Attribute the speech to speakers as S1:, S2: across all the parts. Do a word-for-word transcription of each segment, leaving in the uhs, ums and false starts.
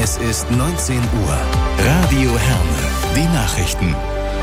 S1: Es ist neunzehn Uhr. Radio Herne. Die Nachrichten.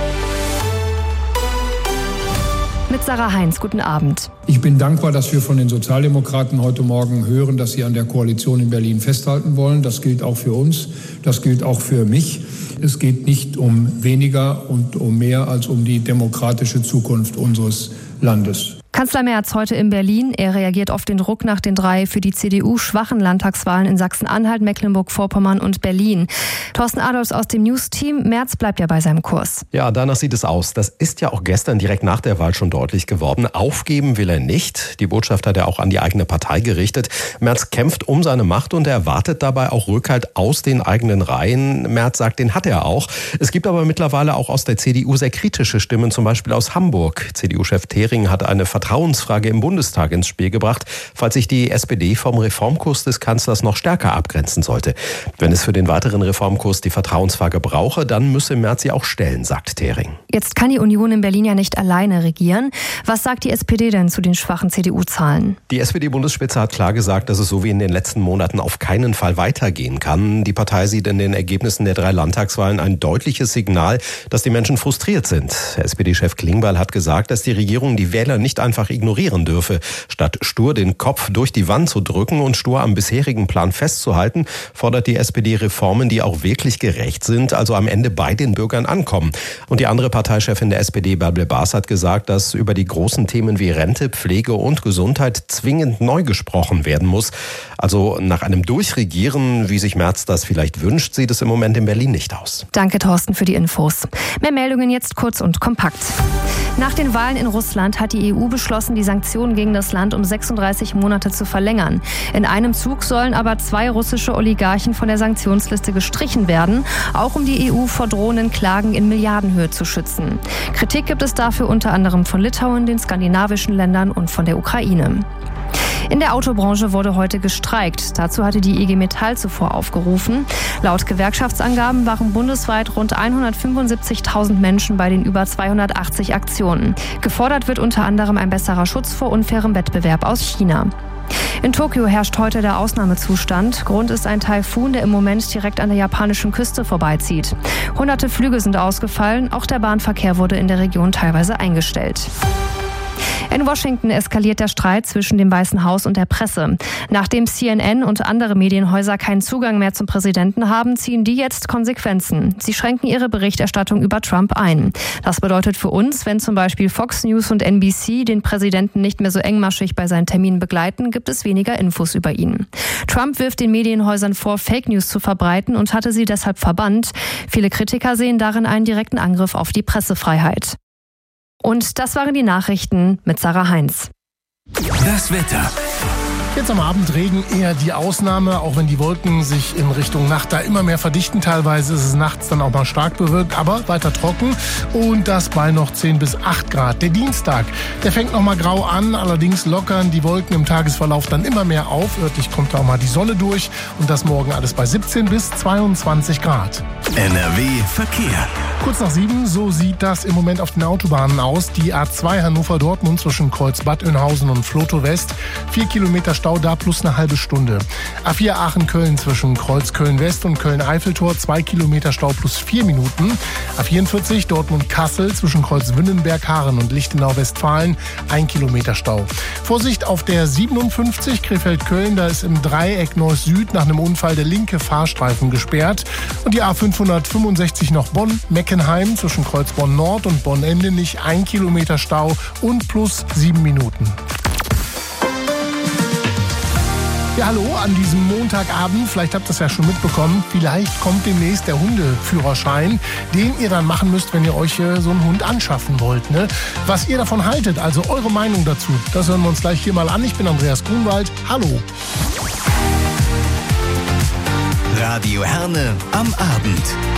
S2: Mit Sarah Heinz, guten Abend.
S3: Ich bin dankbar, dass wir von den Sozialdemokraten heute Morgen hören, dass sie an der Koalition in Berlin festhalten wollen. Das gilt auch für uns, das gilt auch für mich. Es geht nicht um weniger und um mehr als um die demokratische Zukunft unseres Landes.
S2: Kanzler Merz heute in Berlin. Er reagiert auf den Druck nach den drei für die C D U schwachen Landtagswahlen in Sachsen-Anhalt, Mecklenburg-Vorpommern und Berlin. Thorsten Adolfs aus dem News-Team. Merz bleibt ja bei seinem Kurs.
S4: Ja, danach sieht es aus. Das ist ja auch gestern direkt nach der Wahl schon deutlich geworden. Aufgeben will er nicht. Die Botschaft hat er auch an die eigene Partei gerichtet. Merz kämpft um seine Macht und er erwartet dabei auch Rückhalt aus den eigenen Reihen. Merz sagt, den hat er auch. Es gibt aber mittlerweile auch aus der C D U sehr kritische Stimmen, zum Beispiel aus Hamburg. C D U-Chef Thering hat eine Vertrauensfrage im Bundestag ins Spiel gebracht, falls sich die S P D vom Reformkurs des Kanzlers noch stärker abgrenzen sollte. Wenn es für den weiteren Reformkurs die Vertrauensfrage brauche, dann müsse Merz sie auch stellen, sagt Thering.
S2: Jetzt kann die Union in Berlin ja nicht alleine regieren. Was sagt die S P D denn zu den schwachen C D U-Zahlen?
S4: Die S P D-Bundesspitze hat klar gesagt, dass es so wie in den letzten Monaten auf keinen Fall weitergehen kann. Die Partei sieht in den Ergebnissen der drei Landtagswahlen ein deutliches Signal, dass die Menschen frustriert sind. S P D-Chef Klingbeil hat gesagt, dass die Regierung die Wähler nicht einfach ignorieren dürfe. Statt stur den Kopf durch die Wand zu drücken und stur am bisherigen Plan festzuhalten, fordert die S P D Reformen, die auch wirklich gerecht sind, also am Ende bei den Bürgern ankommen. Und die andere Parteichefin der S P D, Bärbel Baas, hat gesagt, dass über die großen Themen wie Rente, Pflege und Gesundheit zwingend neu gesprochen werden muss. Also nach einem Durchregieren, wie sich Merz das vielleicht wünscht, sieht es im Moment in Berlin nicht aus.
S2: Danke, Thorsten, für die Infos. Mehr Meldungen jetzt kurz und kompakt. Nach den Wahlen in Russland hat die E U beschlossen, die Sanktionen gegen das Land um sechsunddreißig Monate zu verlängern. In einem Zug sollen aber zwei russische Oligarchen von der Sanktionsliste gestrichen werden, auch um die E U vor drohenden Klagen in Milliardenhöhe zu schützen. Kritik gibt es dafür unter anderem von Litauen, den skandinavischen Ländern und von der Ukraine. In der Autobranche wurde heute gestreikt. Dazu hatte die I G Metall zuvor aufgerufen. Laut Gewerkschaftsangaben waren bundesweit rund hundertfünfundsiebzigtausend Menschen bei den über zweihundertachtzig Aktionen. Gefordert wird unter anderem ein besserer Schutz vor unfairem Wettbewerb aus China. In Tokio herrscht heute der Ausnahmezustand. Grund ist ein Taifun, der im Moment direkt an der japanischen Küste vorbeizieht. Hunderte Flüge sind ausgefallen. Auch der Bahnverkehr wurde in der Region teilweise eingestellt. In Washington eskaliert der Streit zwischen dem Weißen Haus und der Presse. Nachdem C N N und andere Medienhäuser keinen Zugang mehr zum Präsidenten haben, ziehen die jetzt Konsequenzen. Sie schränken ihre Berichterstattung über Trump ein. Das bedeutet für uns, wenn zum Beispiel Fox News und N B C den Präsidenten nicht mehr so engmaschig bei seinen Terminen begleiten, gibt es weniger Infos über ihn. Trump wirft den Medienhäusern vor, Fake News zu verbreiten und hatte sie deshalb verbannt. Viele Kritiker sehen darin einen direkten Angriff auf die Pressefreiheit. Und das waren die Nachrichten mit Sarah Heinz.
S1: Das Wetter.
S5: Jetzt am Abend Regen eher die Ausnahme, auch wenn die Wolken sich in Richtung Nacht da immer mehr verdichten. Teilweise ist es nachts dann auch mal stark bewölkt, aber weiter trocken und das bei noch zehn bis acht Grad. Der Dienstag, der fängt noch mal grau an, allerdings lockern die Wolken im Tagesverlauf dann immer mehr auf. Örtlich kommt da auch mal die Sonne durch und das morgen alles bei siebzehn bis zweiundzwanzig Grad.
S1: N R W Verkehr.
S5: Kurz nach sieben, so sieht das im Moment auf den Autobahnen aus. Die A zwei Hannover-Dortmund zwischen Kreuz-Bad Oeynhausen und Flotow West. Vier Kilometer Stau da plus eine halbe Stunde. A vier Aachen-Köln zwischen Kreuz-Köln-West und Köln-Eiffeltor. Zwei Kilometer Stau plus vier Minuten. A vierundvierzig Dortmund-Kassel zwischen Kreuz-Wünnenberg-Haaren und Lichtenau-Westfalen. Ein Kilometer Stau. Vorsicht auf der siebenundfünfzig Krefeld-Köln. Da ist im Dreieck Neuss-Süd nach einem Unfall der linke Fahrstreifen gesperrt. Und die A fünfhundertfünfundsechzig noch Bonn-Meckenheim zwischen Kreuz Bonn-Nord und Bonn-Endenich. Ein Kilometer Stau und plus sieben Minuten. Ja, hallo an diesem Montagabend. Vielleicht habt ihr es ja schon mitbekommen. Vielleicht kommt demnächst der Hundeführerschein, den ihr dann machen müsst, wenn ihr euch äh, so einen Hund anschaffen wollt. Ne? Was ihr davon haltet, also eure Meinung dazu, das hören wir uns gleich hier mal an. Ich bin Andreas Grunwald. Hallo.
S1: Radio Herne am Abend.